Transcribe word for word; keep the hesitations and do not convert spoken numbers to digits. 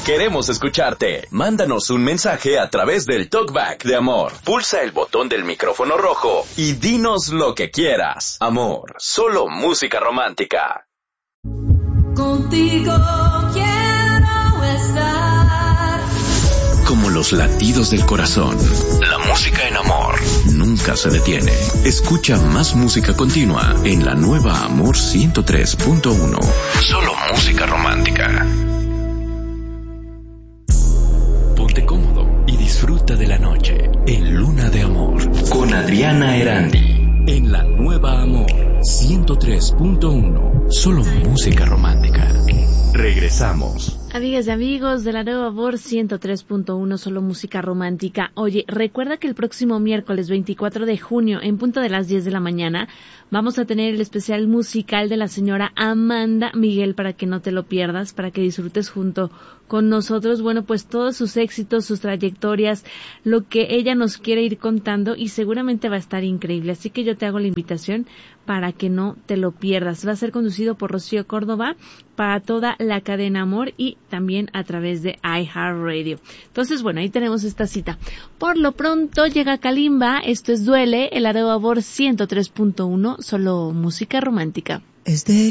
Queremos escucharte. Mándanos un mensaje a través del Talkback de Amor. Pulsa el botón del micrófono rojo y dinos lo que quieras. Amor, solo música romántica. Contigo quiero estar. Como los latidos del corazón, la música en Amor nunca se detiene. Escucha más música continua en la nueva Amor ciento tres punto uno. Solo música romántica. Ponte cómodo y disfruta de la noche en Luna de Amor con Adriana Erandi. En la nueva Amor ciento tres punto uno. Solo música romántica. Regresamos. Amigas y amigos de la nueva Amor ciento tres punto uno, solo música romántica. Oye, recuerda que el próximo miércoles veinticuatro de junio, en punto de las diez de la mañana, vamos a tener el especial musical de la señora Amanda Miguel, para que no te lo pierdas, para que disfrutes junto con nosotros, bueno, pues todos sus éxitos, sus trayectorias, lo que ella nos quiere ir contando, y seguramente va a estar increíble. Así que yo te hago la invitación para que no te lo pierdas. Va a ser conducido por Rocío Córdoba para toda la cadena Amor y también a través de iHeartRadio. Entonces, bueno, ahí tenemos esta cita. Por lo pronto llega Kalimba, esto es Duele, el Areo Amor ciento tres punto uno, solo música romántica. Es de